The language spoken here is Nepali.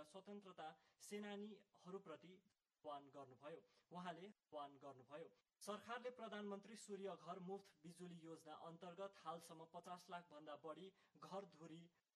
स्वतन्त्रता सेनानीहरूप्रति आह्वान गर्नुभयो। सरकारले प्रधानमन्त्री सूर्य घर मुफ्त बिजुली योजना अन्तर्गत हालसम्म 50 लाख भन्दा बढी घर धुरी